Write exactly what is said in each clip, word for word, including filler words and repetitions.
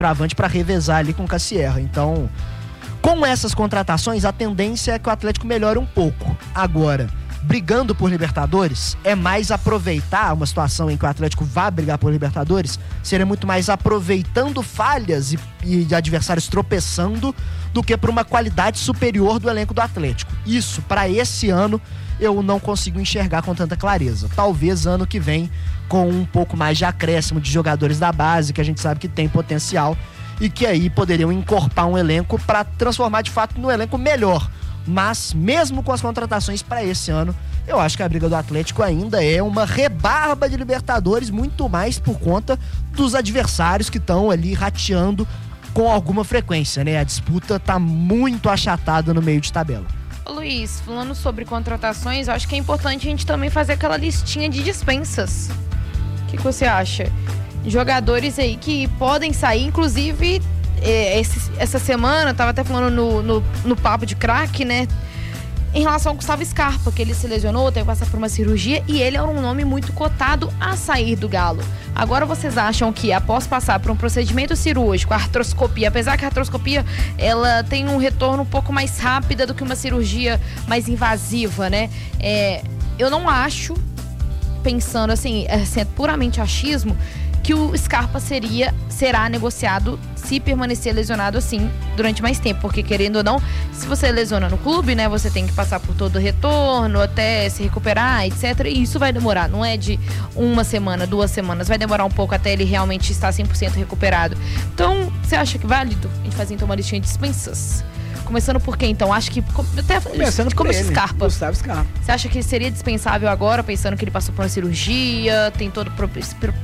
centroavante para revezar ali com o Cassierra. Então, com essas contratações, a tendência é que o Atlético melhore um pouco. Agora, brigando por Libertadores, é mais aproveitar uma situação em que o Atlético vai brigar por Libertadores, seria muito mais aproveitando falhas e, e de adversários tropeçando do que por uma qualidade superior do elenco do Atlético. Isso, para esse ano, eu não consigo enxergar com tanta clareza. Talvez ano que vem, com um pouco mais de acréscimo de jogadores da base, que a gente sabe que tem potencial, e que aí poderiam encorpar um elenco para transformar de fato num elenco melhor. Mas mesmo com as contratações para esse ano, eu acho que a briga do Atlético ainda é uma rebarba de Libertadores, muito mais por conta dos adversários que estão ali rateando com alguma frequência, né? A disputa tá muito achatada no meio de tabela. Ô Luiz, falando sobre contratações, eu acho que é importante a gente também fazer aquela listinha de dispensas. O que, que você acha? Jogadores aí que podem sair, inclusive é, esse, essa semana, eu tava até falando no, no, no papo de craque, né? Em relação ao Gustavo Scarpa, que ele se lesionou, teve que passar por uma cirurgia e ele é um nome muito cotado a sair do Galo. Agora vocês acham que após passar por um procedimento cirúrgico, a artroscopia, apesar que a artroscopia ela tem um retorno um pouco mais rápida do que uma cirurgia mais invasiva, né? É, eu não acho, pensando assim, é puramente achismo, que o Scarpa seria, será negociado se permanecer lesionado assim durante mais tempo, porque querendo ou não, se você lesiona no clube, né, você tem que passar por todo o retorno até se recuperar, etcétera. E isso vai demorar, não é de uma semana, duas semanas, vai demorar um pouco até ele realmente estar cem por cento recuperado. Então, você acha que é válido a gente fazer então uma listinha de dispensas? Começando por quê, então? Acho que... Até, Começando por ele, Scarpa. Gustavo Scarpa. Você acha que seria dispensável agora, pensando que ele passou por uma cirurgia, tem todo o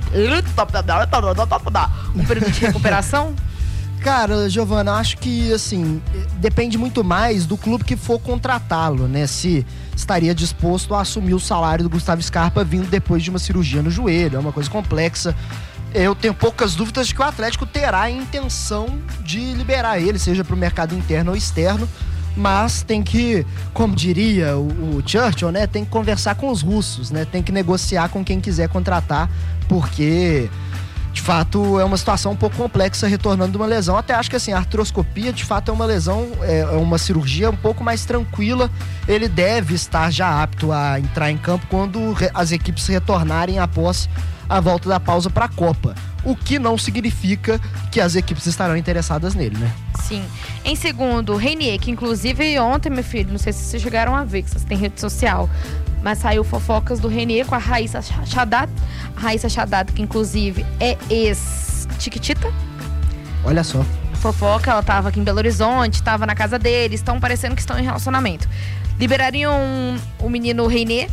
um período de recuperação? Cara, Giovana, acho que, assim, depende muito mais do clube que for contratá-lo, né? Se estaria disposto a assumir o salário do Gustavo Scarpa vindo depois de uma cirurgia no joelho. É uma coisa complexa. Eu tenho poucas dúvidas de que o Atlético terá a intenção de liberar ele, seja para o mercado interno ou externo, mas tem que, como diria o, o Churchill, né, tem que conversar com os russos, né, tem que negociar com quem quiser contratar, porque de fato é uma situação um pouco complexa retornando de uma lesão. Até acho que assim, a artroscopia de fato é uma lesão, é uma cirurgia um pouco mais tranquila. Ele deve estar já apto a entrar em campo quando as equipes retornarem após a volta da pausa para a Copa, o que não significa que as equipes estarão interessadas nele, né? Sim. Em segundo, Reinier, que inclusive ontem, meu filho, não sei se vocês chegaram a ver, que vocês têm rede social, mas saiu fofocas do Reinier com a Raíssa Haddad, a Raíssa Haddad, que inclusive é ex-Chiquitita. Olha só. Fofoca, ela tava aqui em Belo Horizonte, tava na casa deles, estão parecendo que estão em relacionamento. Liberariam o menino Reinier?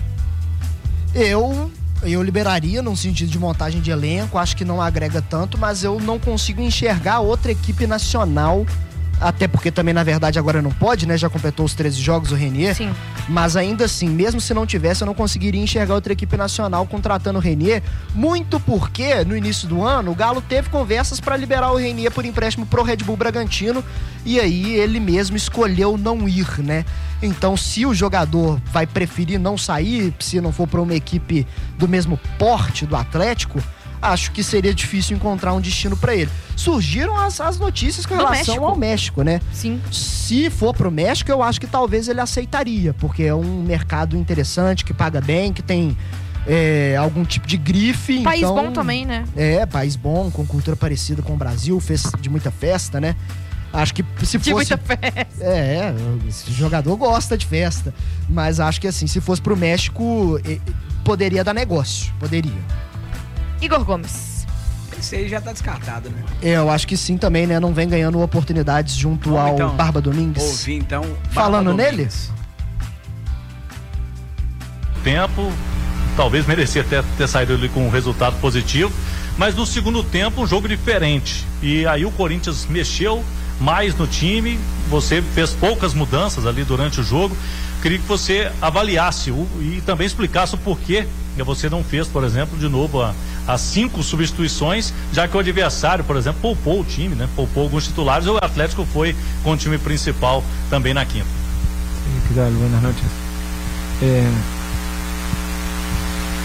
Eu... Eu liberaria num sentido de montagem de elenco, acho que não agrega tanto, mas eu não consigo enxergar outra equipe nacional, até porque também, na verdade, agora não pode, né? Já completou os treze jogos o Reinier. Sim. Mas ainda assim, mesmo se não tivesse, eu não conseguiria enxergar outra equipe nacional contratando o Reinier, muito porque, no início do ano, o Galo teve conversas para liberar o Reinier por empréstimo pro Red Bull Bragantino, e aí ele mesmo escolheu não ir, né? Então, se o jogador vai preferir não sair, se não for para uma equipe do mesmo porte do Atlético, acho que seria difícil encontrar um destino para ele. Surgiram as, as notícias com do relação México. ao México, né? Sim. Se for pro México, eu acho que talvez ele aceitaria, porque é um mercado interessante, que paga bem, que tem é, algum tipo de grife. País então, bom também, né? É, país bom, com cultura parecida com o Brasil, fez de muita festa, né? Acho que se De fosse... muita festa. É, esse jogador gosta de festa. Mas acho que assim, se fosse pro México, poderia dar negócio. Poderia. Igor Gomes. Esse aí já tá descartado, né? É, eu acho que sim também, né? Não vem ganhando oportunidades junto Vamos, ao então, Barba Domingues. Ouvi, então, Barba Falando Domingues. nele? Tempo, talvez merecia até ter saído ali com um resultado positivo, mas no segundo tempo um jogo diferente. E aí o Corinthians mexeu mais no time, você fez poucas mudanças ali durante o jogo. Queria que você avaliasse o, e também explicasse o porquê você não fez, por exemplo, de novo a, as cinco substituições, já que o adversário, por exemplo, poupou o time, né? Poupou alguns titulares, e o Atlético foi com o time principal também na quinta. Sí, ¿qué tal? Buenas noches. Eh,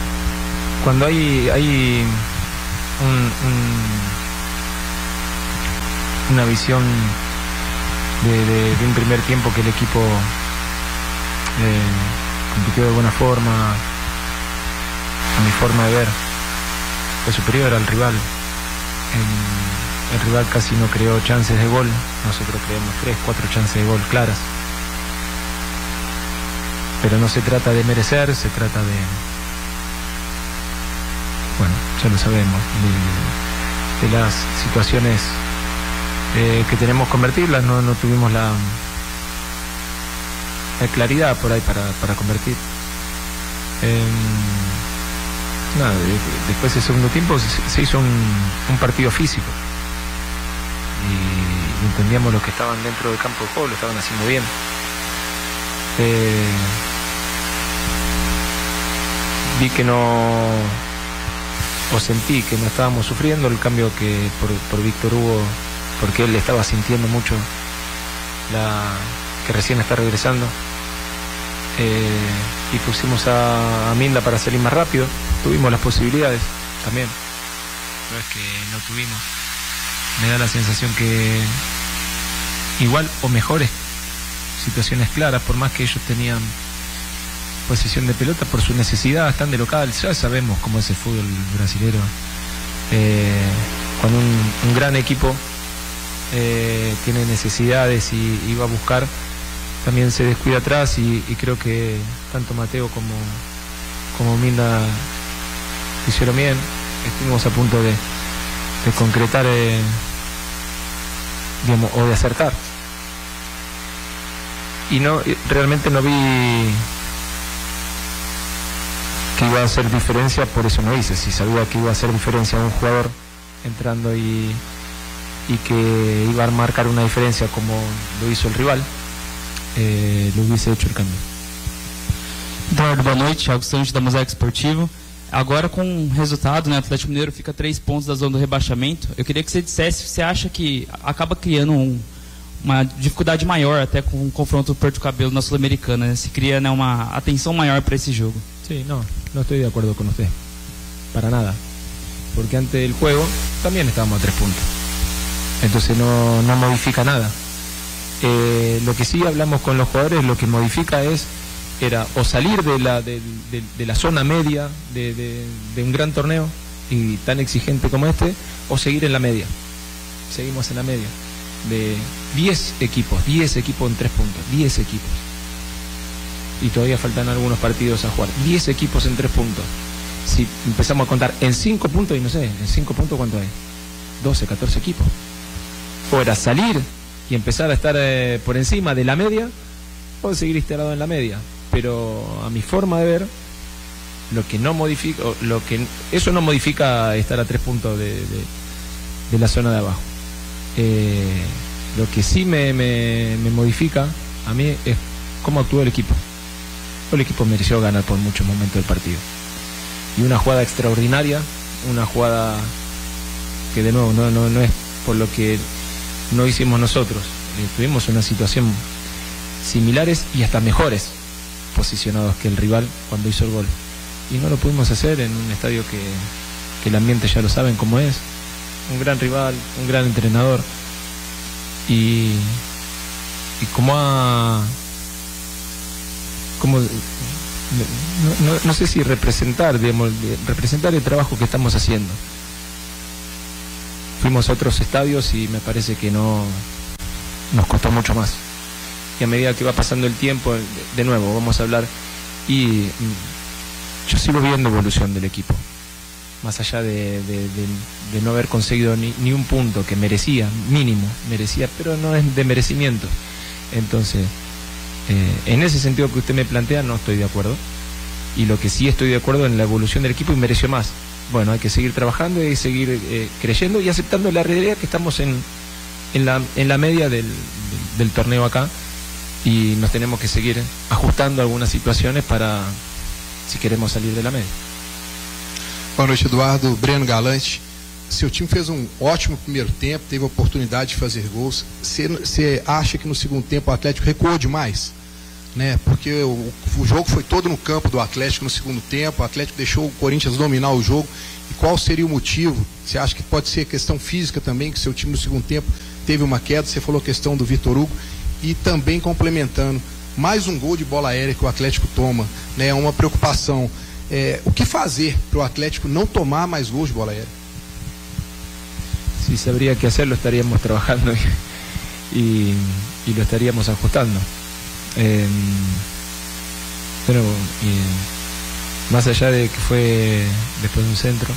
cuando hay, hay un, un una visión de, de, de un primer tiempo que el equipo eh, compitió de buena forma, a mi forma de ver, fue superior al rival. El, el rival casi no creó chances de gol, nosotros creamos tres, cuatro chances de gol claras. Pero no se trata de merecer, se trata de, bueno, ya lo sabemos, de, de las situaciones eh, que tenemos que convertirlas, no, no tuvimos la, la claridad por ahí para, para convertir. Eh, nada, de, de, después del segundo tiempo se, se hizo un, un partido físico y, y entendíamos los que estaban dentro del campo de juego, lo estaban haciendo bien. Eh, vi que no, o sentí que no estábamos sufriendo el cambio que por, por Víctor Hugo, porque él estaba sintiendo mucho la que recién está regresando, eh, y pusimos a, a Minda para salir más rápido. Tuvimos las posibilidades también, no es que no tuvimos, me da la sensación que igual o mejores situaciones claras, por más que ellos tenían posesión de pelota por su necesidad, están de local, ya sabemos cómo es el fútbol brasilero. Eh, cuando un, un gran equipo eh, tiene necesidades y, y va a buscar, también se descuida atrás y, y creo que tanto Mateo como, como Minda hicieron bien. Estuvimos a punto de, de concretar, eh, digamos, o de acertar. Y no, realmente no vi que iba a hacer diferencia, por eso no hice. Si sabía que iba a hacer diferencia a un jugador entrando y, y que iba a marcar una diferencia como lo hizo el rival, eh, lo hubiese hecho el cambio. Eduardo, boa noite, Thiago Santos da Mosaico Esportivo. Agora com o resultado, né, o Atlético Mineiro fica três pontos da zona do rebaixamento. Eu queria que você dissesse se você acha que acaba criando um, uma dificuldade maior até com o confronto do Porto Cabelo na Sul-Americana, né? Se cria, né, uma atenção maior para esse jogo. Sí, no, no estoy de acuerdo con usted, para nada, porque antes del juego también estábamos a tres puntos, entonces no, no modifica nada. Eh, lo que sí hablamos con los jugadores, lo que modifica es, era o salir de la, de, de, de la zona media de, de, de un gran torneo y tan exigente como este, o seguir en la media. Seguimos en la media de diez equipos, diez equipos en tres puntos, diez equipos. Y todavía faltan algunos partidos a jugar. diez equipos en tres puntos. Si empezamos a contar en cinco puntos, y no sé, en cinco puntos ¿cuánto hay? doce, catorce equipos. O era salir y empezar a estar eh, por encima de la media, o seguir instalado en la media. Pero a mi forma de ver, lo que no modifica, lo que eso no modifica estar a tres puntos de, de, de la zona de abajo. Eh, lo que sí me, me, me modifica a mí es cómo actuó el equipo. El equipo mereció ganar por muchos momentos del partido. Y una jugada extraordinaria, una jugada que de nuevo no, no, no es por lo que no hicimos nosotros. Eh, tuvimos una situación similares y hasta mejores posicionados que el rival cuando hizo el gol. Y no lo pudimos hacer en un estadio que, que el ambiente ya lo saben cómo es. Un gran rival, un gran entrenador. Y, y como ha... como no, no, no sé si representar, digamos, representar el trabajo que estamos haciendo. Fuimos a otros estadios y me parece que no nos costó mucho más. Y a medida que va pasando el tiempo, de, de nuevo, vamos a hablar, y yo sigo viendo evolución del equipo. Más allá de, de, de, de no haber conseguido ni, ni un punto que merecía, mínimo, merecía, pero no es de merecimiento. Entonces, eh, en ese sentido que usted me plantea, no estoy de acuerdo. Y lo que sí estoy de acuerdo en la evolución del equipo, y mereció más. Bueno, hay que seguir trabajando y seguir eh, creyendo y aceptando la realidad que estamos en, en, la, en la media del, del, del torneo acá, y nos tenemos que seguir ajustando algunas situaciones para, si queremos salir de la media. Boa noite, Eduardo. Breno Galante. Seu time fez um ótimo primeiro tempo, teve a oportunidade de fazer gols. Você acha que no segundo tempo o Atlético recuou demais? Né? Porque o, o jogo foi todo no campo do Atlético no segundo tempo, o Atlético deixou o Corinthians dominar o jogo. E qual seria o motivo? Você acha que pode ser questão física também, que seu time no segundo tempo teve uma queda, você falou a questão do Vitor Hugo, e também complementando, mais um gol de bola aérea que o Atlético toma, né? É uma preocupação. É, o que fazer para o Atlético não tomar mais gols de bola aérea? Si sabría qué hacer, lo estaríamos trabajando y, y, y lo estaríamos ajustando. Eh, pero y, más allá de que fue después de un centro,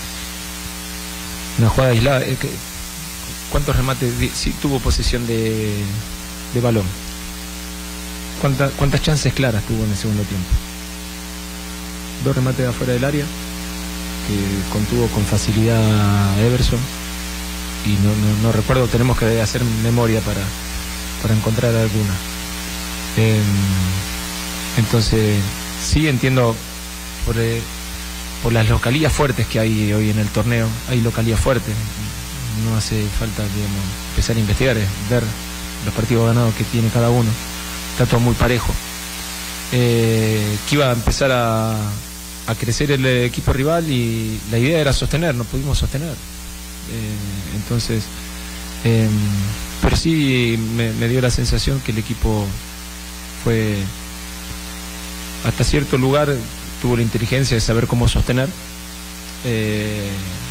una jugada aislada, eh, que, ¿cuántos remates? Sí tuvo posesión de, de balón. ¿Cuánta, ¿Cuántas chances claras tuvo en el segundo tiempo? Dos remates de afuera del área que contuvo con facilidad a Everson, y no, no, no recuerdo, tenemos que hacer memoria para, para encontrar alguna. Eh, entonces sí entiendo por, eh, por las localías fuertes que hay hoy en el torneo. Hay localías fuertes, no hace falta, digamos, empezar a investigar, es ver los partidos ganados que tiene cada uno. Está todo muy parejo. Eh, que iba a empezar a, a crecer el equipo rival y la idea era sostener, no pudimos sostener. Eh, entonces, eh, pero sí me, me dio la sensación que el equipo fue hasta cierto lugar, tuvo la inteligencia de saber cómo sostener. Eh,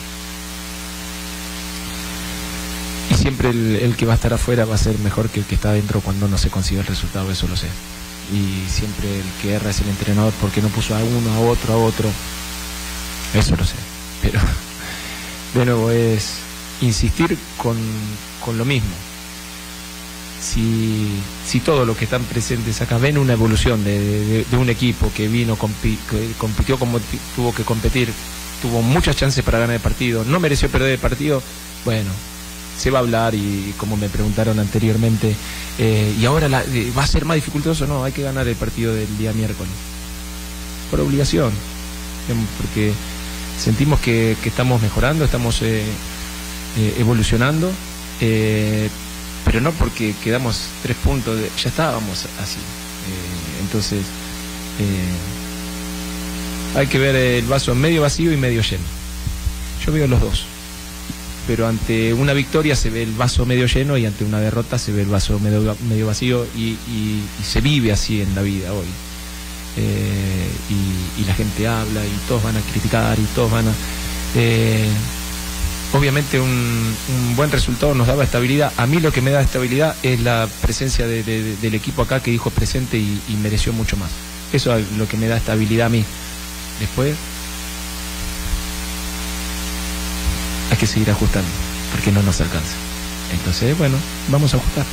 y siempre el, el que va a estar afuera va a ser mejor que el que está adentro cuando no se consigue el resultado, eso lo sé. Y siempre el que erra es el entrenador porque no puso a uno, a otro, a otro, eso lo sé. Pero de nuevo es insistir con, con lo mismo. Si, si todos los que están presentes acá ven una evolución de, de, de un equipo que vino, compi, que compitió como tuvo que competir, tuvo muchas chances para ganar el partido, no mereció perder el partido, bueno, se va a hablar. Y como me preguntaron anteriormente, eh, ¿y ahora la, eh, va a ser más dificultoso? No, hay que ganar el partido del día miércoles por obligación, porque sentimos que, que estamos mejorando, estamos eh, eh, evolucionando, eh, pero no porque quedamos tres puntos, de, ya estábamos así. Eh, entonces eh, hay que ver el vaso medio vacío y medio lleno. Yo veo los dos, pero ante una victoria se ve el vaso medio lleno y ante una derrota se ve el vaso medio, medio vacío, y, y, y se vive así en la vida hoy. Eh, y, y la gente habla y todos van a criticar y todos van a... Eh, obviamente un, un buen resultado nos daba estabilidad. A mí lo que me da estabilidad es la presencia de, de, de, del equipo acá, que dijo presente y, y mereció mucho más. Eso es lo que me da estabilidad a mí. Después hay que seguir ajustando porque no nos alcanza. Entonces, bueno, vamos a ajustar.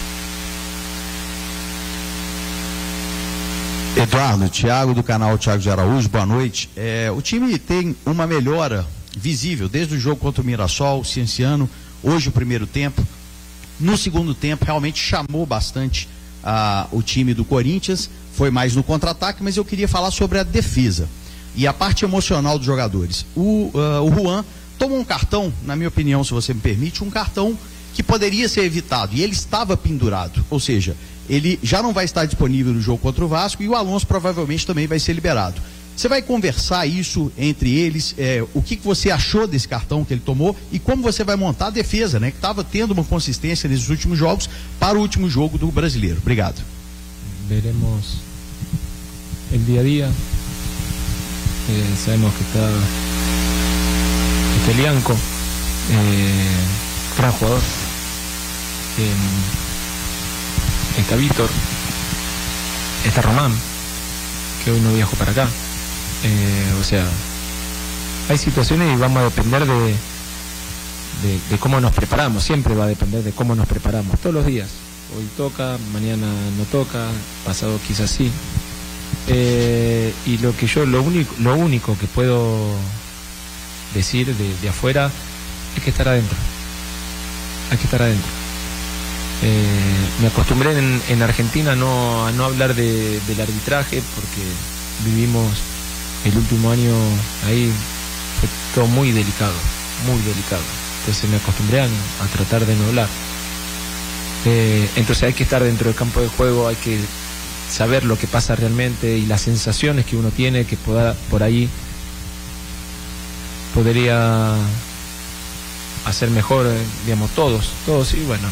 Eduardo, Thiago do canal Thiago de Araújo, boa noite. É, o time tem uma melhora visível desde o jogo contra o Mirassol, Cienciano, hoje o primeiro tempo. No segundo tempo realmente chamou bastante ah, o time do Corinthians, foi mais no contra-ataque, mas eu queria falar sobre a defesa e a parte emocional dos jogadores. O, uh, o Juan tomou um cartão, na minha opinião, se você me permite, um cartão que poderia ser evitado, e ele estava pendurado, ou seja, ele já não vai estar disponível no jogo contra o Vasco, e o Alonso provavelmente também vai ser liberado. Você vai conversar isso entre eles, é, o que, que você achou desse cartão que ele tomou e como você vai montar a defesa, né, que estava tendo uma consistência nesses últimos jogos para o último jogo do Brasileiro. Obrigado. Veremos el día a día. Eh, sabemos que está, está Elianco, eh, gran jugador. Eh, está Víctor, está Román, que hoy no viajó para acá. Eh, o sea, hay situaciones y vamos a depender de, de, de cómo nos preparamos. Siempre va a depender de cómo nos preparamos, todos los días. Hoy toca, mañana no toca, pasado quizás sí. Eh, y lo que yo, lo único, lo único que puedo decir de, de afuera es que estar adentro. Hay que estar adentro. Eh, me acostumbré en, en Argentina no, a no hablar de, del arbitraje porque vivimos el último año ahí, fue todo muy delicado, muy delicado. Entonces me acostumbré a, a tratar de no hablar. Eh, entonces hay que estar dentro del campo de juego, hay que saber lo que pasa realmente y las sensaciones que uno tiene, que pueda, por ahí podría hacer mejor, eh, digamos, todos, todos, y bueno,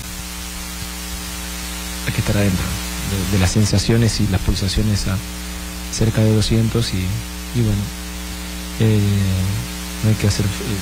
hay que estar adentro de, de las sensaciones y las pulsaciones a cerca de doscientos, y, y bueno, eh, no hay que hacer eh,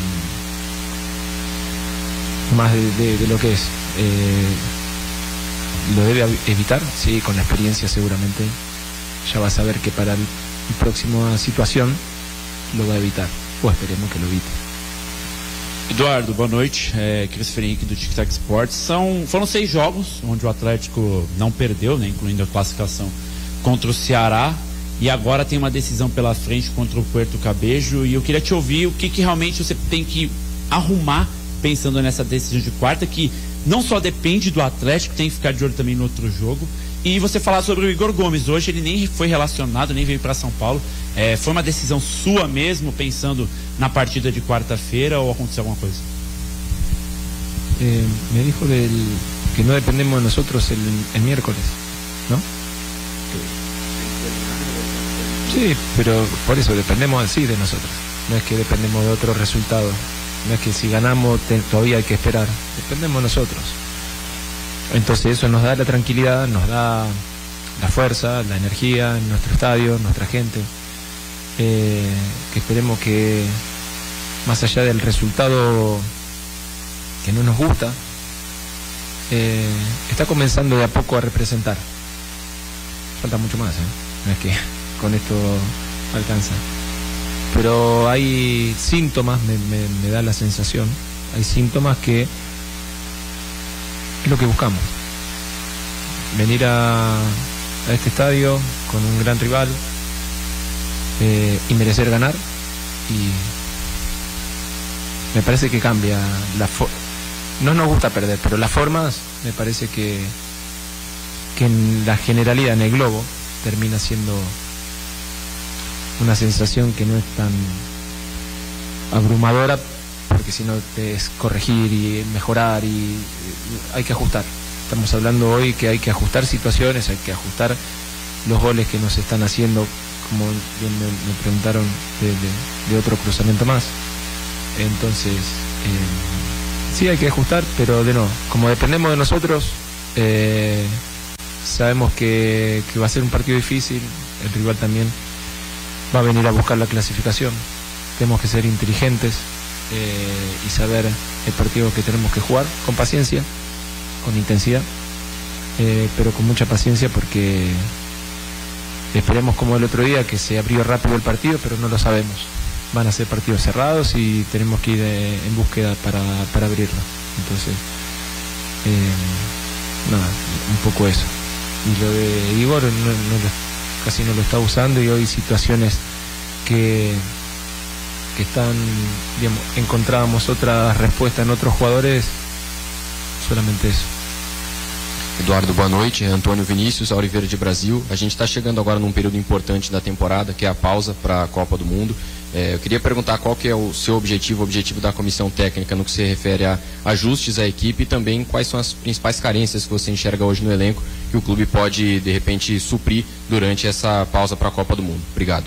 más de, de, de lo que es. Eh, ¿Lo debe evitar? Sí, con la experiencia seguramente ya va a saber que para la próxima situación lo va a evitar, ou esperemos que lo evite. Eduardo, boa noite. É, Christopher Henrique do Tic Tac Sports. São, foram seis jogos onde o Atlético não perdeu, né, incluindo a classificação contra o Ceará, e agora tem uma decisão pela frente contra o Puerto Cabejo, e eu queria te ouvir o que, que realmente você tem que arrumar pensando nessa decisão de quarta, que não só depende do Atlético, tem que ficar de olho também no outro jogo. E você falar sobre o Igor Gomes. Hoje ele nem foi relacionado, nem veio para São Paulo. É, foi uma decisão sua mesmo, pensando na partida de quarta-feira, ou aconteceu alguma coisa? Eh, me dijo del, que no dependemos de nosotros el, el miércoles, ¿no? Sí, pero por eso dependemos así de nosotros. No es que dependemos de otro resultado. No es que si ganamos te, todavía hay que esperar. Dependemos nosotros. Entonces eso nos da la tranquilidad, nos da la fuerza, la energía en nuestro estadio, nuestra gente. Eh, que esperemos que, más allá del resultado que no nos gusta, eh, está comenzando de a poco a representar. Falta mucho más, ¿eh? No es que con esto alcanza. Pero hay síntomas, me, me, me da la sensación, hay síntomas que es lo que buscamos. Venir a, a este estadio con un gran rival eh, y merecer ganar, y me parece que cambia la forma. No nos gusta perder, pero las formas me parece que, que en la generalidad, en el globo, termina siendo una sensación que no es tan abrumadora, porque si no es corregir y mejorar, y hay que ajustar. Estamos hablando hoy que hay que ajustar situaciones, hay que ajustar los goles que nos están haciendo, como bien me, me preguntaron de, de, de otro cruzamiento más. Entonces eh, sí hay que ajustar, pero de no, como dependemos de nosotros, eh, sabemos que, que va a ser un partido difícil, el rival también va a venir a buscar la clasificación. Tenemos que ser inteligentes eh, y saber el partido que tenemos que jugar, con paciencia, con intensidad, eh, pero con mucha paciencia, porque esperemos como el otro día, que se abrió rápido el partido, pero no lo sabemos. Van a ser partidos cerrados y tenemos que ir eh, en búsqueda para, para abrirlo. Entonces, eh, nada, un poco eso. Y lo de Igor no, no lo, casi no lo está usando, y hoy situaciones que, que están, digamos, encontrábamos otra respuesta en otros jugadores, solamente eso. Eduardo, boa noite. Antônio Vinícius, Auriverde de Brasil. A gente está chegando agora num período importante da temporada, que é a pausa para a Copa do Mundo. É, eu queria perguntar qual que é o seu objetivo, o objetivo da comissão técnica no que se refere a ajustes à equipe, e também quais são as principais carências que você enxerga hoje no elenco que o clube pode, de repente, suprir durante essa pausa para a Copa do Mundo. Obrigado.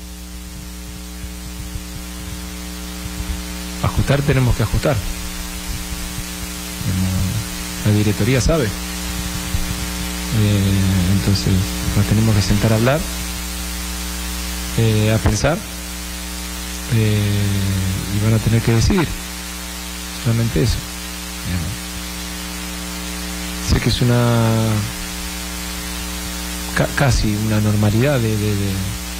Ajustar, tenemos que ajustar. La directoría sabe. Eh, entonces nos tenemos que sentar a hablar, eh, a pensar, eh, y van a tener que decidir. Solamente eso. Sé que es una ca casi una normalidad de, de, de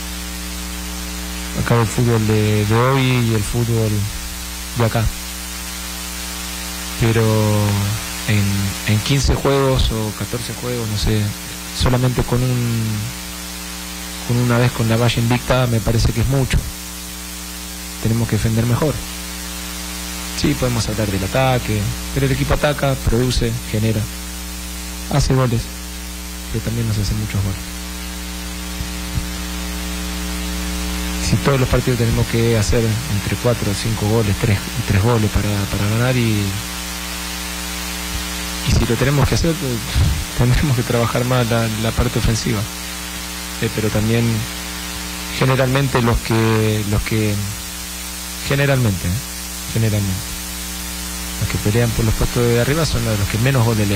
acá el fútbol de, de hoy y el fútbol de acá, pero en, en quince juegos o catorce juegos, no sé, solamente con un con una vez con la valla invicta, me parece que es mucho. Tenemos que defender mejor. Sí, podemos hablar del ataque, pero el equipo ataca, produce, genera, hace goles, pero también nos hace muchos goles. Si todos los partidos tenemos que hacer entre cuatro o cinco goles, tres, tres goles para, para ganar, y y si lo tenemos que hacer, pues, tendremos que trabajar más la, la parte ofensiva. Eh, pero también generalmente los que los que generalmente ¿eh? generalmente los que pelean por los puestos de arriba son los que menos goles le